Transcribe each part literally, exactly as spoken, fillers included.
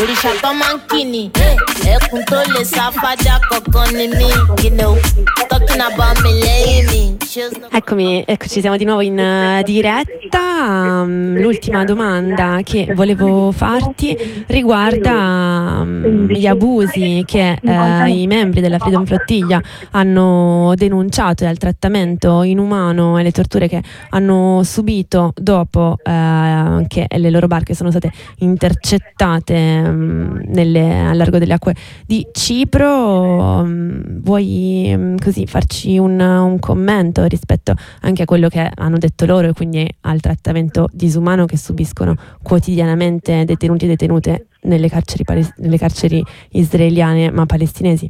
òrìṣà tó máa ń kí ni ẹkùn tó lè sáfájà kankan ni mí, you know, talking about me lẹ́yìn mi. Eccomi, eccoci, siamo di nuovo in uh, diretta. Um, l'ultima domanda che volevo farti riguarda um, gli abusi che uh, i membri della Freedom Flottiglia hanno denunciato e al trattamento inumano e le torture che hanno subito dopo uh, che le loro barche sono state intercettate um, nelle, al largo delle acque di Cipro. Um, vuoi um, così farci un, un commento rispetto anche a quello che hanno detto loro e quindi al trattamento disumano che subiscono quotidianamente detenuti e detenute nelle carceri, nelle carceri israeliane ma palestinesi?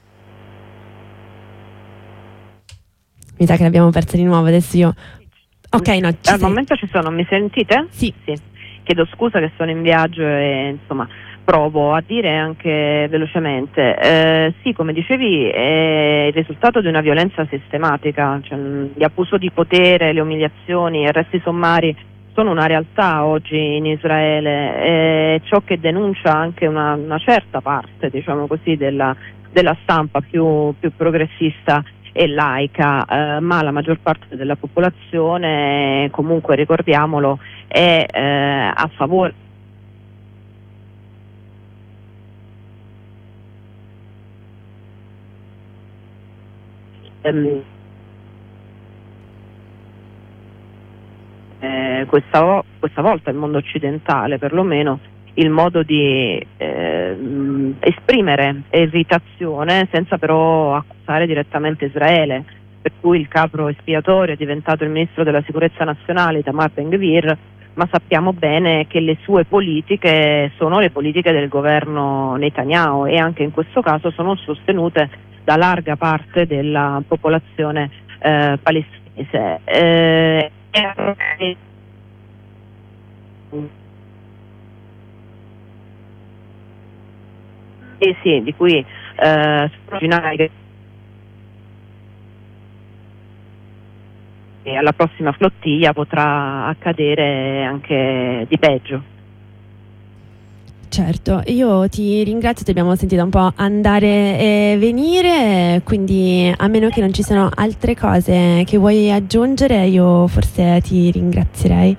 Mi sa che l'abbiamo persa di nuovo, adesso io... Ok, no, ci al sei. momento ci sono, mi sentite? Sì. Sì. Chiedo scusa che sono in viaggio e insomma provo a dire anche velocemente. Eh, sì, come dicevi, è il risultato di una violenza sistematica, cioè, l'abuso di potere, le umiliazioni, gli arresti sommari sono una realtà oggi in Israele, e ciò che denuncia anche una, una certa parte, diciamo così, della, della stampa più, più progressista e laica, eh, ma la maggior parte della popolazione, comunque ricordiamolo, è eh, a favore ehm, eh, questa, questa volta il mondo occidentale perlomeno il modo di eh, esprimere irritazione senza però accusare direttamente Israele, per cui il capro espiatorio è diventato il ministro della sicurezza nazionale Itamar Ben-Gvir, ma sappiamo bene che le sue politiche sono le politiche del governo Netanyahu e anche in questo caso sono sostenute da larga parte della popolazione eh, palestinese. Eh, Eh sì, di cui eh, e alla prossima flottiglia potrà accadere anche di peggio. Certo, io ti ringrazio, ti abbiamo sentito un po' andare e venire, quindi a meno che non ci siano altre cose che vuoi aggiungere, io forse ti ringrazierei.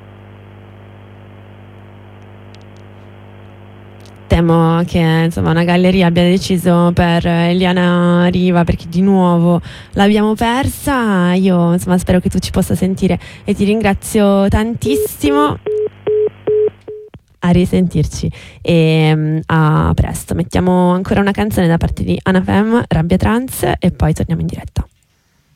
Temo che insomma una galleria abbia deciso per Eliana Riva perché di nuovo l'abbiamo persa. Io insomma spero che tu ci possa sentire e ti ringrazio tantissimo. A risentirci e um, a presto. Mettiamo ancora una canzone da parte di Anafem, Rabbia Trans, e poi torniamo in diretta.